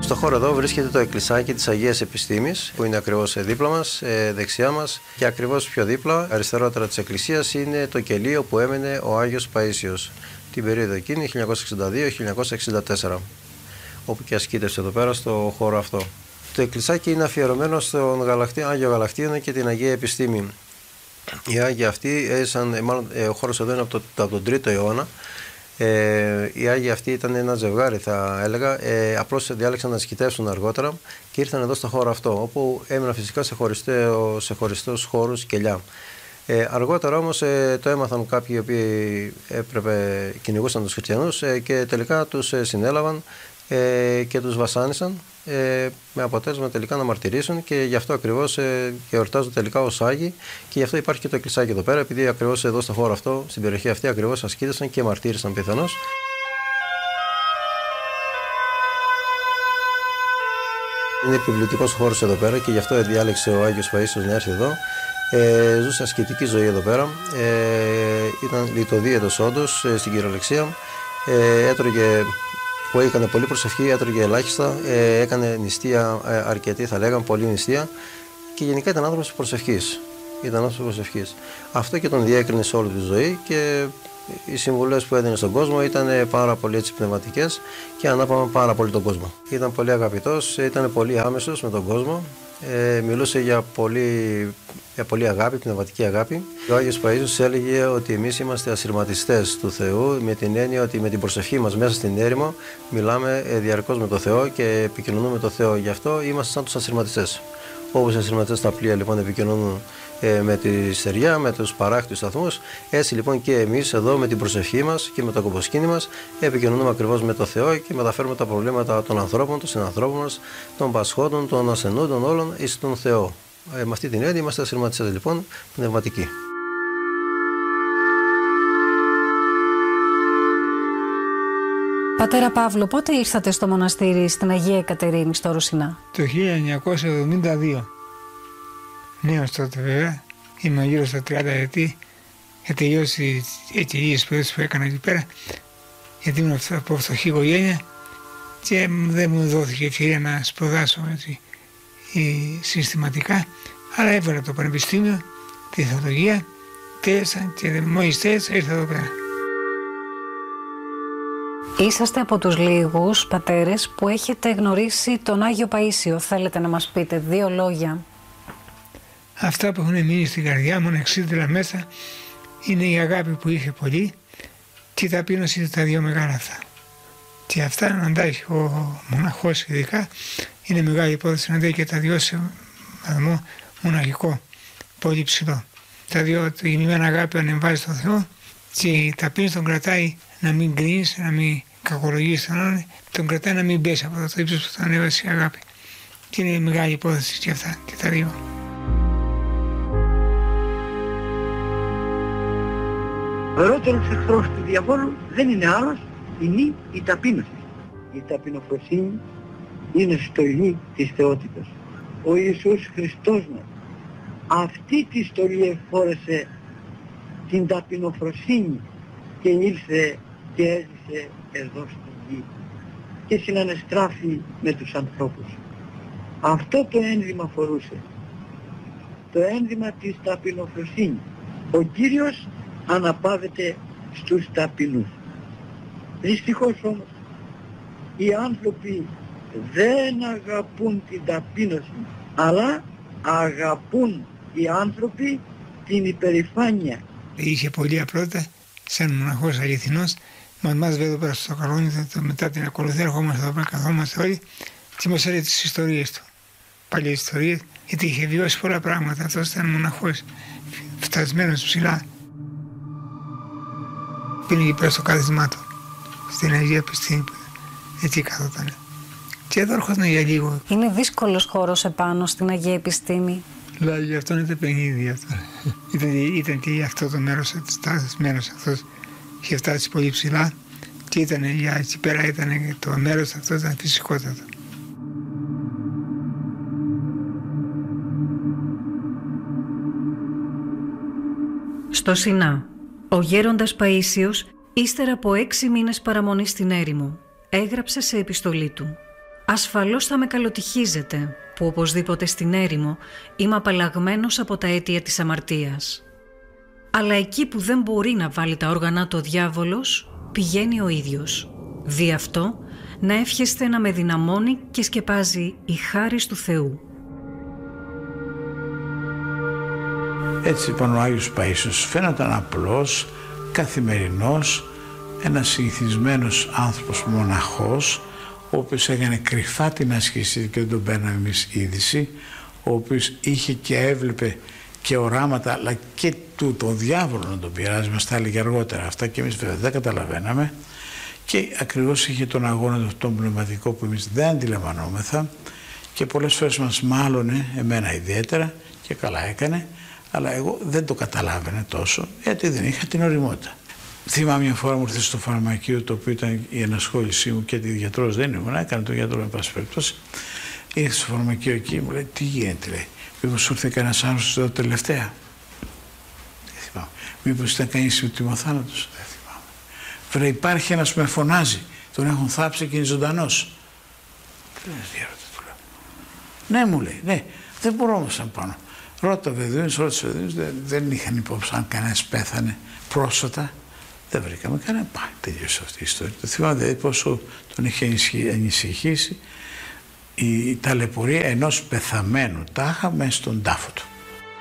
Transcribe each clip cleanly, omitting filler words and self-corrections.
Στο χώρο εδώ βρίσκεται το εκκλησάκι της Αγίας Επιστήμης, που είναι ακριβώς δίπλα μας, δεξιά μας, και ακριβώς πιο δίπλα, αριστερότερα της εκκλησίας, είναι το κελείο που έμενε ο Άγιος Παΐσιος την περίοδο εκείνη, 1962-1964, όπου και ασκήτευσε εδώ πέρα στο χώρο αυτό. Το εκκλησάκι είναι αφιερωμένο στον Άγιο Γαλακτίωνα και την Αγία Επιστήμη. Οι Άγιοι αυτοί ο χώρος εδώ είναι από τον 3ο αιώνα. Οι Άγιοι αυτοί ήταν ένα ζευγάρι, θα έλεγα, απλώς διάλεξαν να ασκητεύσουν αργότερα και ήρθαν εδώ στο χώρο αυτό, όπου έμειναν φυσικά σε χωριστούς χώρους κελιά. Αργότερα όμως το έμαθαν κάποιοι οι οποίοι κυνηγούσαν τους χριστιανούς και τελικά τους συνέλαβαν και τους βασάνισαν, με αποτέλεσμα τελικά να μαρτυρήσουν, και γι' αυτό ακριβώς εορτάζουν τελικά ως Άγιοι, και γι' αυτό υπάρχει και το εκκλησάκι εδώ πέρα, επειδή ακριβώς εδώ στο χώρο αυτό, στην περιοχή αυτή ακριβώς ασκήτησαν και μαρτύρησαν πιθανώς. Είναι επιβλητικός χώρος εδώ πέρα και γι' αυτό διάλεξε ο Άγιος Παΐσιος να έρθει εδώ. Ζούσε ασκητική ζωή εδώ πέρα, ήταν λιτοδίαιτος όντως στην κυριολεξία, έτρωγε, που έκανε πολύ προσευχή, έτρωγε ελάχιστα, έκανε νηστεία αρκετή, θα λέγαμε, πολύ νηστεία, και γενικά ήταν άνθρωπος προσευχής. Αυτό και τον διέκρινε σε όλη τη ζωή, και οι συμβουλές που έδινε στον κόσμο ήταν πάρα πολύ πνευματικές και ανάπαυαν πάρα πολύ τον κόσμο. Ήταν πολύ αγαπητός, ήταν πολύ άμεσος με τον κόσμο, μιλούσε για πολύ αγάπη, πνευματική αγάπη. Ο Άγιος Παΐσιος έλεγε ότι εμείς είμαστε ασυρματιστές του Θεού, με την έννοια ότι με την προσευχή μας μέσα στην έρημο μιλάμε διαρκώς με τον Θεό και επικοινωνούμε με τον Θεό. Γι' αυτό είμαστε σαν τους ασυρματιστές. Όπως οι ασυρματιστές στα πλοία λοιπόν επικοινωνούν με τη στεριά, με τους παράκτιους σταθμούς, έτσι λοιπόν και εμείς εδώ με την προσευχή μας και με το κομποσκήνη μας επικοινωνούμε ακριβώς με το Θεό και μεταφέρουμε τα προβλήματα των ανθρώπων, των συνανθρώπων μας, των πασχόντων, των ασθενούντων, όλων εις τον Θεό. Με αυτή την έννοια είμαστε ασυρματιστές λοιπόν πνευματικοί. Πατέρα Παύλο, πότε ήρθατε στο μοναστήρι στην Αγία Εκατερίνη στο Ρουσινά? Το 1972. Νέος τότε βέβαια, είμαι γύρω στα 30 ετή, για τελειώσει έτσι λίγες σπουδές που έκανα εκεί πέρα, γιατί ήμουν από φτωχή οικογένεια και δεν μου δόθηκε ευκαιρία να σπουδάσω έτσι, συστηματικά, αλλά έβαλα το πανεπιστήμιο, τη θεολογία, τέλειωσα και μόλις τέλειωσα ήρθα εδώ πέρα. Είσαστε από τους λίγους πατέρες που έχετε γνωρίσει τον Άγιο Παΐσιο. Θέλετε να μας πείτε δύο λόγια? Αυτά που έχουν μείνει στην καρδιά μου, εξίδηλα μέσα, είναι η αγάπη που είχε πολύ και η ταπείνωση, τα δύο μεγάλα αυτά. Και αυτά να αντάχει ο μοναχός ειδικά, είναι μεγάλη υπόθεση να αντέχει και τα δυο σε βαθμό μοναχικό, πολύ ψηλό. Τα δύο, η γεννημένη αγάπη ανεβάζει στον Θεό και η ταπείνωση τον κρατάει να μην κρίνεις, να μην κακολογείς τον άλλον, τον κρατάει να μην πέσει από το ύψος που τον ανέβασε η αγάπη. Και είναι μεγάλη υπόθεση και αυτά και τα δύο. Ο ερότερος εχθρός του διαβόλου δεν είναι άλλος, είναι η ταπείνωση. Η ταπεινοφροσύνη είναι στολή της θεότητας. Ο Ιησούς Χριστός μας αυτή τη στολή εφόρεσε, την ταπεινοφροσύνη, και ήλθε και έζησε εδώ στην γη και συνανεστράφη με τους ανθρώπους. Αυτό το ένδυμα φορούσε, το ένδυμα της ταπεινοφροσύνης. Ο Κύριος αναπαύεται στους ταπεινούς. Δυστυχώς όμως οι άνθρωποι δεν αγαπούν την ταπείνωση, αλλά αγαπούν οι άνθρωποι την υπερηφάνεια. Είχε πολύ απλότητα, σαν μοναχός αληθινός, μας βέβαια πέρα στο καλόνι, μετά την ακολουθία ερχόμαστε εδώ πέρα, καθόμαστε όλοι και μας έλεγε τις ιστορίες του. Παλιές ιστορίες, γιατί είχε βιώσει πολλά πράγματα. Αυτός ήταν μοναχός, φτασμένος ψηλά. Πήγαινε εκεί πέρα στο κάθισμά του, στην Αγία Επιστήμη, εκεί κάθοταν. Και εδώ έρχονταν για λίγο. Είναι δύσκολος χώρος επάνω στην Αγία Επιστήμη. Δηλαδή γι' αυτό είναι το παιχνίδι αυτό. Ήταν και αυτό το μέρος της τάσης, μέρος αυτός είχε φτάσει πολύ ψηλά και ήταν για εκεί πέρα, ήταν το μέρος αυτό, ήταν φυσικότατο. Στο Σινά, ο γέροντας Παΐσιος, ύστερα από 6 μήνες παραμονή στην έρημο, έγραψε σε επιστολή του: Ασφαλώς θα με καλοτυχίζετε που οπωσδήποτε στην έρημο είμαι απαλλαγμένος από τα αίτια της αμαρτίας. Αλλά εκεί που δεν μπορεί να βάλει τα όργανα του ο διάβολος, πηγαίνει ο ίδιος. Δι' αυτό να εύχεστε να με δυναμώνει και σκεπάζει η χάρις του Θεού. Έτσι λοιπόν ο Άγιος Παΐσιος φαίνονταν απλός, καθημερινός, ένας συνηθισμένος άνθρωπος μοναχός, ο οποίος έκανε κρυφά την άσκηση και δεν τον παίρναμε εμείς είδηση, ο οποίος είχε και έβλεπε και οράματα, αλλά και τον διάβολο να τον πειράζει, μας τα έλεγε αργότερα αυτά και εμείς βέβαια δεν καταλαβαίναμε, και ακριβώς είχε τον αγώνα τον πνευματικό που εμείς δεν αντιλαμβανόμεθα και πολλές φορές μας μάλωνε, εμένα ιδιαίτερα, και καλά έκανε, αλλά εγώ δεν το καταλάβαινα τόσο, γιατί δεν είχα την ωριμότητα. Θυμάμαι μια φορά μου ήρθε στο φαρμακείο, το οποίο ήταν η ενασχόλησή μου, γιατί γιατρός δεν ήμουν, έκανα τον γιατρό εν πάση περιπτώσει. Ήρθε στο φαρμακείο εκεί, μου λέει: τι γίνεται, λέει, μήπως σου ήρθε κανένας άνθρωπος εδώ τελευταία? Δεν θυμάμαι. Μήπως ήταν κανείς ουτιμοθάνατος? Δεν θυμάμαι. Βρε, υπάρχει ένας που με φωνάζει, τον έχουν θάψει και είναι ζωντανός. Τι λες, διάρωτα, του λέω. Ναι, μου λέει, ναι, δεν μπορώ όμως να πάνω. Ρώτα Βεδουίνους, δεν είχαν υπόψη αν κανένας πέθανε πρόσφατα. Δεν βρήκαμε κανένα. Τελείωσε αυτή η ιστορία. Το θυμάμαι δηλαδή πόσο τον είχε ανησυχήσει η ταλαιπωρία ενός πεθαμένου τάχα μέσα στον τάφο του.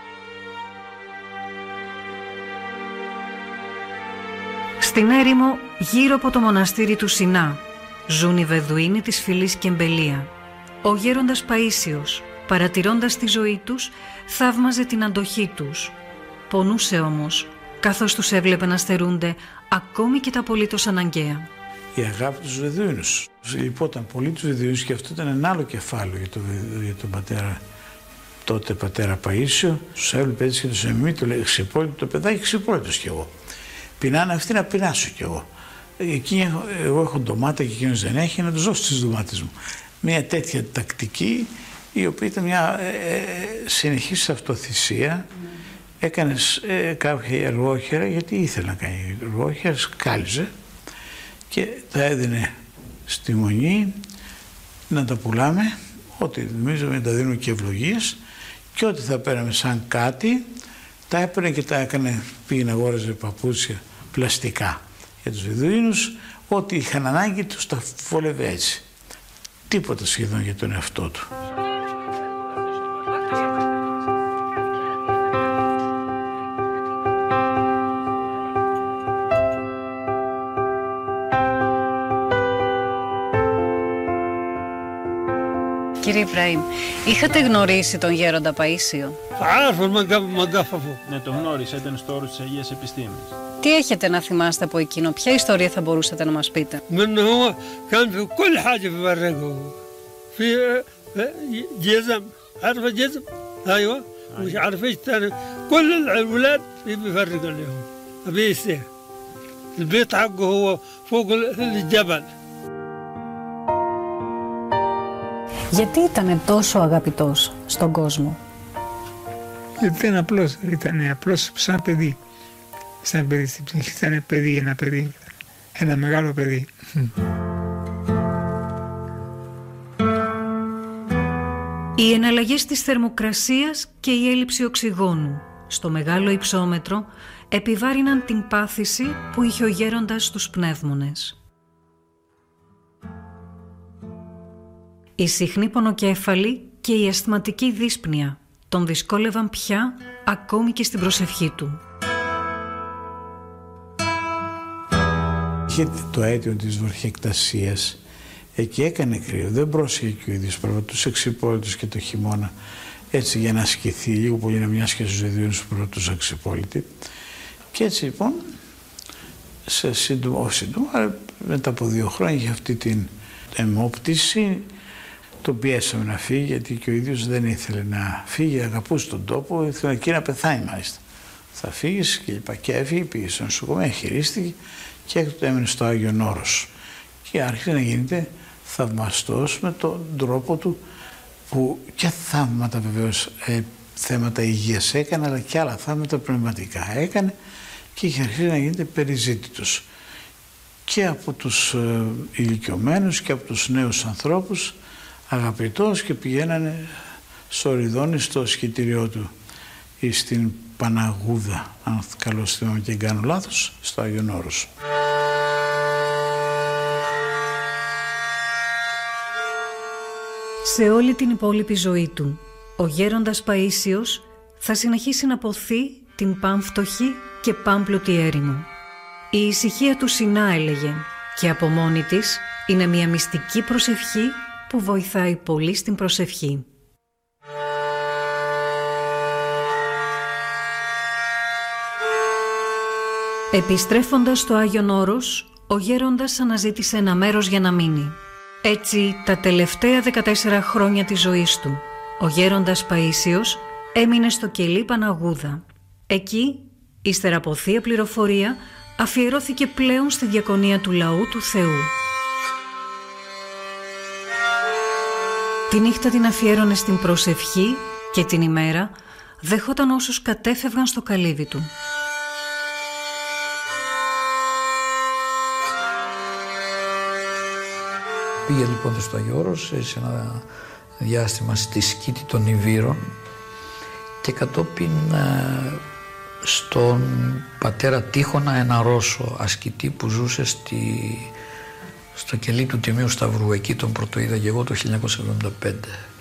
Στην έρημο, γύρω από το μοναστήρι του Σινά, ζουν οι Βεδουίνοι της φυλής Κεμπελία. Ο γέροντας Παΐσιος, παρατηρώντας τη ζωή τους, θαύμαζε την αντοχή τους. Πονούσε όμως, καθώς τους έβλεπε να στερούνται ακόμη και τα απολύτως αναγκαία. Η αγάπη τους Βεδουίνους. Λυπόταν πολύ τους Βεδουίνους και αυτό ήταν ένα άλλο κεφάλαιο για τον πατέρα, τότε πατέρα Παΐσιο. Τους έβλεπε έτσι και τους εμεί, του λέει: ξυπόλυτο το παιδάκι, ξυπόλυτος κι εγώ. Πεινάνε αυτοί, να πεινάσω κι εγώ. Εγώ έχω ντομάτα και εκείνος δεν έχει, να τους δώσω τις ντομάτες μου. Μια τέτοια τακτική, η οποία ήταν μια συνεχής αυτοθυσία. Έκανε κάποια εργόχερα, γιατί ήθελε να κάνει εργόχερα, σκάλιζε και τα έδινε στη μονή να τα πουλάμε, ό,τι νομίζαμε να τα δίνουμε και ευλογίες, και ό,τι θα πέραμε σαν κάτι τα έπαιρνε και τα έκανε, πήγαινε αγόραζε παπούτσια πλαστικά για τους Βεδουίνους, ό,τι είχαν ανάγκη τους τα φόλευε έτσι. Τίποτα σχεδόν για τον εαυτό του. Κύριε Ιμπραήμ, είχατε γνωρίσει τον γέροντα Παΐσιο? Ναι, τον γνώρισα, ήταν στο όρος της Αγίας Επιστήμης. Τι έχετε να θυμάστε από εκείνο, ποια ιστορία θα μπορούσατε να μας πείτε? Γιατί ήταν τόσο αγαπητός στον κόσμο? Γιατί ήταν απλός σαν παιδί. Σαν παιδί στην ψυχή, ήταν παιδί, ένα μεγάλο παιδί. Οι εναλλαγές της θερμοκρασίας και η έλλειψη οξυγόνου στο μεγάλο υψόμετρο επιβάρυναν την πάθηση που είχε ο γέροντας στους πνεύμονες. Η συχνή πονοκέφαλη και η ασθματική δύσπνοια τον δυσκόλευαν πια ακόμη και στην προσευχή του. Είχε το αίτιο της βροχεκτασίας, εκεί έκανε κρύο, δεν πρόσεχε και ο ίδιος, περπατούσε εξυπόλυτος και το χειμώνα, έτσι για να ασκηθεί, λίγο πολύ να μοιάσει και στους Βεδουίνους που περπατούσε εξυπόλυτοι. Και έτσι λοιπόν, σύντομα, μετά από 2 χρόνια είχε αυτή την αιμόπτηση. Τον πιέσαμε να φύγει, γιατί και ο ίδιος δεν ήθελε να φύγει, αγαπούσε τον τόπο, ήθελε εκεί να πεθάνει μάλιστα. Θα φύγεις και λοιπά. Και έφυγε, πήγε στο νοσοκομείο, χειρίστηκε και έκτοτε έμεινε στο Άγιον Όρος. Και άρχισε να γίνεται θαυμαστός με τον τρόπο του, που και θαύματα βεβαίως, θέματα υγείας έκανε, αλλά και άλλα θαύματα πνευματικά έκανε, και είχε αρχίσει να γίνεται περιζήτητος και από τους ηλικιωμένους και από τους νέους ανθρώπους, αγαπητός και πηγαίνανε στο Ριδόνι, στο σκητήριό του ή στην Παναγούδα, αν καλώς θυμάμαι και δεν κάνω λάθος, στο Άγιον Όρος. Σε όλη την υπόλοιπη ζωή του, ο γέροντας Παΐσιος θα συνεχίσει να ποθεί την πανφτωχή και πάμπλουτη έρημο. Η ησυχία του Σινά, έλεγε, και από μόνη της είναι μια μυστική προσευχή που βοηθάει πολύ στην προσευχή. Επιστρέφοντας στο Άγιον Όρος, ο γέροντας αναζήτησε ένα μέρος για να μείνει. Έτσι, τα τελευταία 14 χρόνια της ζωής του, ο γέροντας Παΐσιος έμεινε στο κελί Παναγούδα. Εκεί, ύστερα από θεία πληροφορία, αφιερώθηκε πλέον στη διακονία του λαού του Θεού. Τη νύχτα την αφιέρωνε στην προσευχή και την ημέρα δεχόταν όσους κατέφευγαν στο καλύβι του. Πήγε λοιπόν στο Άγιο Όρος σε ένα διάστημα στη σκήτη των Ιβύρων και κατόπιν στον πατέρα Τύχωνα, ένα Ρώσο ασκητή που ζούσε στο κελί του Τιμίου Σταυρού. Εκεί τον πρωτοείδα και εγώ το 1975.